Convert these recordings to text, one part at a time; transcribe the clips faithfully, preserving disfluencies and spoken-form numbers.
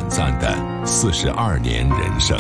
短暂的四十二年人生。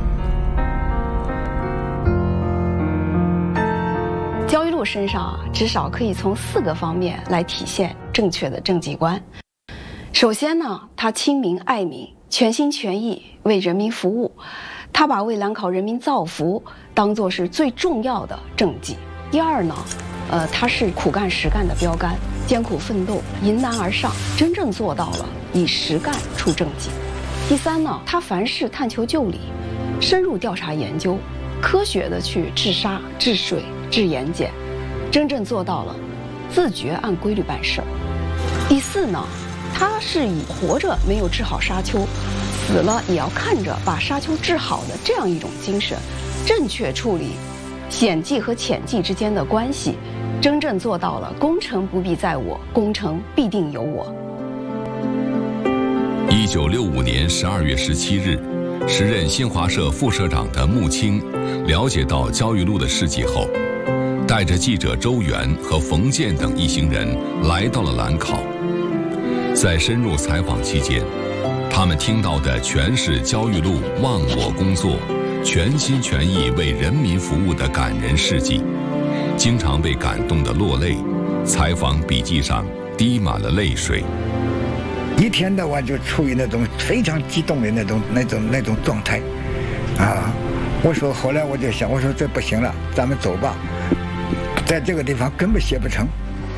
焦裕禄身上啊，至少可以从四个方面来体现正确的政绩观。首先呢，他亲民爱民，全心全意为人民服务，他把为兰考人民造福当作是最重要的政绩。第二呢，呃，他是苦干实干的标杆，艰苦奋斗，迎难而上，真正做到了以实干出政绩。第三呢，他凡事探求究理，深入调查研究，科学的去治沙、治水、治盐碱，真正做到了自觉按规律办事儿。第四呢，他是以活着没有治好沙丘，死了也要看着把沙丘治好的这样一种精神，正确处理显技和潜技之间的关系，真正做到了功成不必在我，功成必定有我。 一九六五年十二月十七日，时任新华社副社长的穆青了解到焦裕禄的事迹后，带着记者周元和冯健等一行人来到了兰考。在深入采访期间，他们听到的全是焦裕禄忘我工作、全心全意为人民服务的感人事迹，经常被感动得落泪，采访笔记上滴满了泪水。 一天到晚就处于那种非常激动的那种那种那种状态，啊！我说后来我就想，我说这不行了，咱们走吧，在这个地方根本写不成。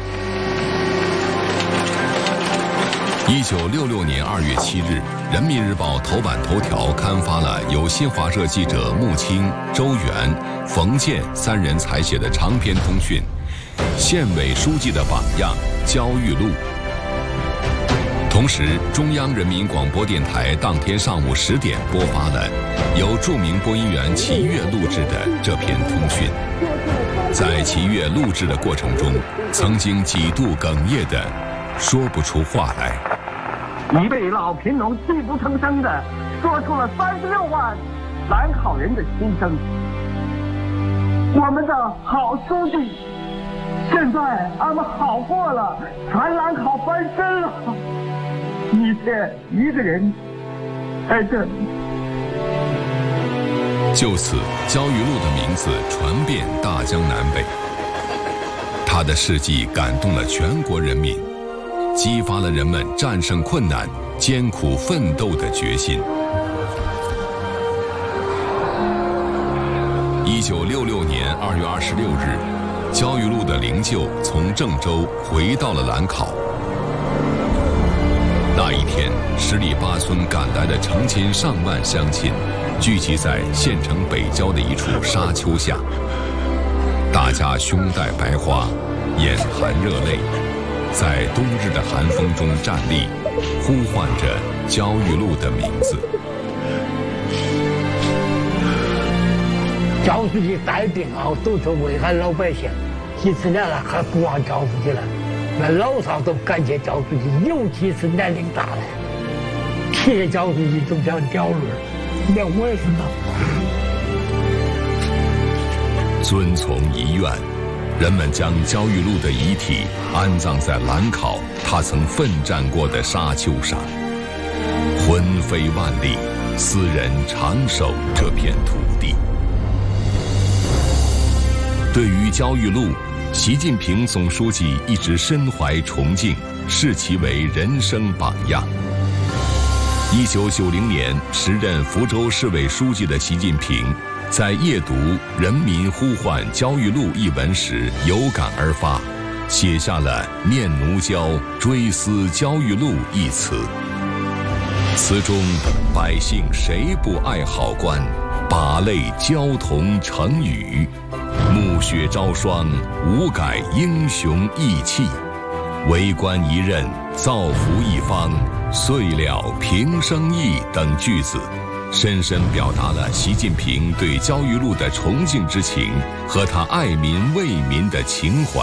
一九六六年二月七日，《人民日报》头版头条刊发了由新华社记者穆青、周元、冯健三人采写的长篇通讯《县委书记的榜样焦裕禄》。同时，中央人民广播电台当天上午十点播发了由著名播音员齐越录制的这篇通讯。在齐越录制的过程中，曾经几度哽咽的说不出话来。 一位老贫农泣不成声的说出了三十六万兰考人的心声。我们的好书记，现在俺们好过了，全兰考翻身了，你却一个人在这里。 就此，焦裕禄的名字传遍大江南北。他的事迹感动了全国人民，激发了人们战胜困难、艰苦奋斗的决心。一九六六年二月二十六日，焦裕禄的灵柩从郑州回到了兰考。那一天，十里八村赶来的成千上万乡亲，聚集在县城北郊的一处沙丘下，大家胸带白花，眼含热泪，在冬日的寒风中站立，呼唤着焦裕禄的名字。 焦书记带病啊，都是为俺老百姓，几十年了还不忘焦书记了。那老少都感谢焦书记，尤其是年龄大的，提着焦书记都想掉泪。那我也是呢。 遵从遗愿，人们将焦裕禄的遗体安葬在兰考他曾奋战过的沙丘上。魂飞万里，斯人长守这片土地。对于焦裕禄，习近平总书记一直深怀崇敬，视其为人生榜样。一九九零年，时任福州市委书记的习近平，在夜读《人民呼唤焦裕禄》一文时有感而发，写下了《念奴娇·追思焦裕禄》一词。词中，百姓谁不爱好官？把泪交同成雨。暮雪朝霜，无改英雄义气。为官一任，造福一方，遂了平生意等句子，深深表达了习近平对焦裕禄的崇敬之情和他爱民为民的情怀。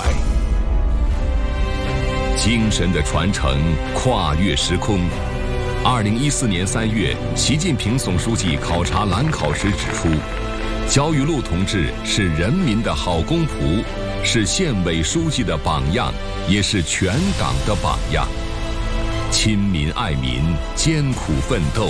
精神的传承跨越时空。二零一四年三月，习近平总书记考察兰考时指出，焦裕禄同志是人民的好公仆，是县委书记的榜样，也是全党的榜样。亲民爱民，艰苦奋斗，